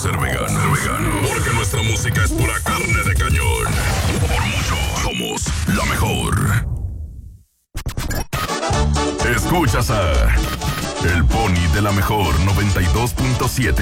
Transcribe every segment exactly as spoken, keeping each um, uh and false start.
ser vegano, ser vegano, porque nuestra música es pura carne de cañón. Por mucho, somos la mejor. Escuchas a El Pony de la Mejor noventa y dos punto siete.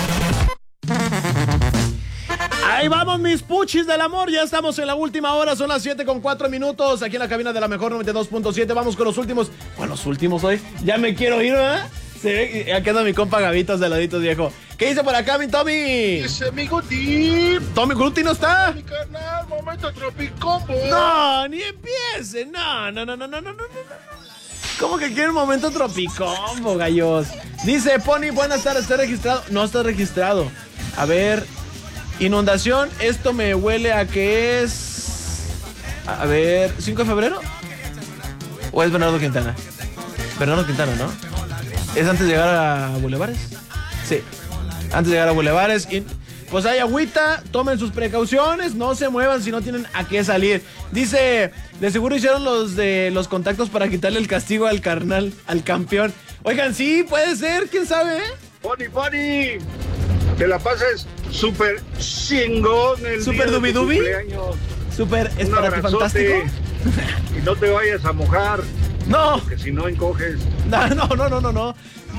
Ahí vamos, mis puchis del amor. Ya estamos en la última hora. Son las siete con cuatro minutos. Aquí en la cabina de la Mejor noventa y dos punto siete. Vamos con los últimos. Bueno, los últimos hoy. Ya me quiero ir, ¿verdad? Se ve. Aquí anda mi compa Gavitas de laditos, viejo. ¿Qué dice por acá, mi Tommy? Dice mi Guti. Tommy Guti no está. Mi carnal, momento tropicombo. No, ni empiece. No, no, no, no, no, no, no, no. ¿Cómo que quiere un momento tropicombo, gallos? Dice Pony, buenas tardes, ¿está registrado? No está registrado. A ver. Inundación, esto me huele a que es... A ver, ¿cinco de febrero? ¿O es Bernardo Quintana? Bernardo Quintana, ¿no? ¿Es antes de llegar a Bulevares? Sí, antes de llegar a Bulevares. Y pues hay agüita, tomen sus precauciones, no se muevan si no tienen a qué salir. Dice, de seguro hicieron los de los contactos para quitarle el castigo al carnal, al campeón. Oigan, sí, puede ser, ¿quién sabe? ¿Eh? Pony, Pony, que la pases súper chingón el super día de tu dubi cumpleaños. Súper fantástico. Y no te vayas a mojar. No. Porque si no encoges. No, no, no, no, no, no.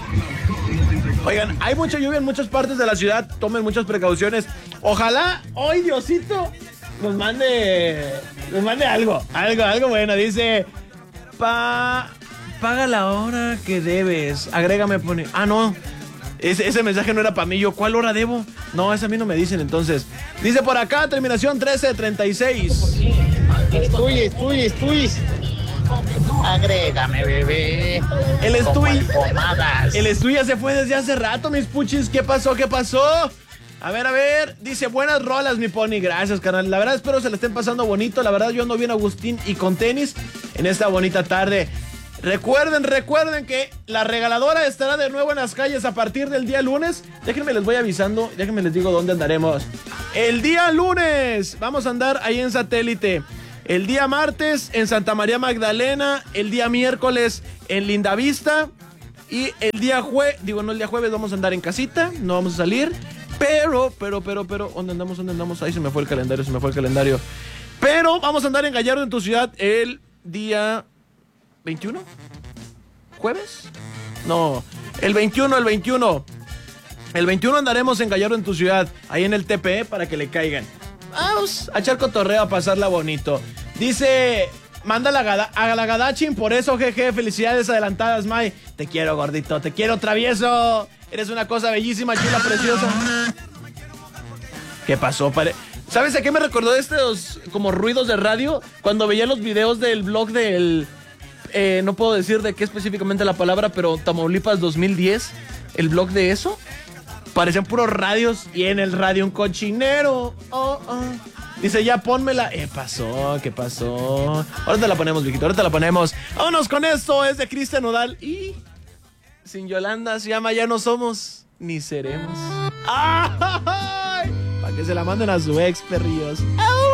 Oigan, hay mucha lluvia en muchas partes de la ciudad. Tomen muchas precauciones. Ojalá hoy Diosito nos mande, nos mande algo, algo, algo bueno. Dice, pa, paga la hora que debes. Agrégame, pone. Ah, no. Ese, ese mensaje no era para mí. Yo, ¿cuál hora debo? No, ese a mí no me dicen entonces. Dice por acá, terminación trece treinta y seis. Estuy, estuy, estuy. Agrégame, bebé. El estuy. El, el estuy ya se fue desde hace rato, mis puchis. ¿Qué pasó? ¿Qué pasó? A ver, a ver. Dice, buenas rolas, mi Pony. Gracias, carnal. La verdad, espero se la estén pasando bonito. La verdad, yo ando bien, Agustín, y con tenis en esta bonita tarde. Recuerden, recuerden que la regaladora estará de nuevo en las calles a partir del día lunes. Déjenme les voy avisando, déjenme les digo dónde andaremos. El día lunes vamos a andar ahí en Satélite. El día martes en Santa María Magdalena. El día miércoles en Lindavista. Y el día jueves, digo no el día jueves vamos a andar en casita, no vamos a salir. Pero, pero, pero, pero, ¿dónde andamos? ¿Dónde andamos? Ahí se me fue el calendario, se me fue el calendario. Pero vamos a andar en Gallardo, en tu ciudad, el día... ¿veintiuno? ¿Jueves? No, el veintiuno, el veintiuno. El veintiuno andaremos en Gallardo, en tu ciudad, ahí en el T P, para que le caigan. Vamos a echar cotorreo, a pasarla bonito. Dice, manda la gada, a la Gadachin, por eso, jeje, felicidades adelantadas, May. Te quiero, gordito, te quiero, travieso. Eres una cosa bellísima, chula, preciosa. ¿Qué pasó, pare? ¿Sabes a qué me recordó estos como ruidos de radio? Cuando veía los videos del blog del... Eh, no puedo decir de qué específicamente la palabra, pero Tamaulipas dos mil diez, el blog de eso, parecían puros radios y en el radio un cochinero. Oh, oh. Dice, ya pónmela. ¿Qué pasó? ¿Qué pasó? Ahora te la ponemos, viejito, ahora te la ponemos. Vámonos con esto, es de Cristian Nodal y Sin Yolanda se llama Ya no somos ni seremos. ¡Ay! Para que se la manden a su ex, perrillos. ¡Au!